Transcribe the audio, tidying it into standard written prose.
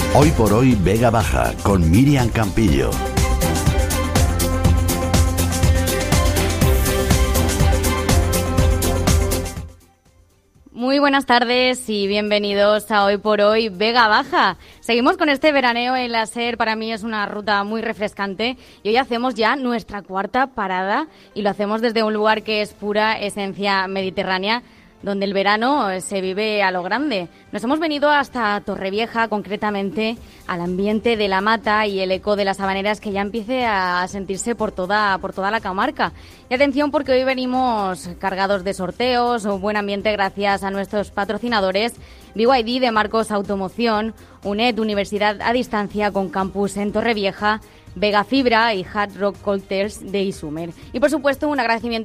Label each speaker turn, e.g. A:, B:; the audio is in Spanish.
A: Hoy por hoy Vega Baja con Miriam Campillo.
B: Muy buenas tardes y bienvenidos a Hoy por Hoy Vega Baja. Seguimos con este veraneo en la SER. Para mí es una ruta muy refrescante y hoy hacemos ya nuestra cuarta parada y lo hacemos desde un lugar que es pura esencia mediterránea, donde el verano se vive a lo grande. Nos hemos venido hasta Torrevieja, concretamente al ambiente de la mata y el eco de las habaneras que ya empiece a sentirse por toda la comarca. Y atención, porque hoy venimos cargados de sorteos, un buen ambiente gracias a nuestros patrocinadores BYD de Marcos Automoción, UNED, Universidad a Distancia con campus en Torrevieja, Vega Fibra y Hard Rock Cocktails de Isumer. Y por supuesto un agradecimiento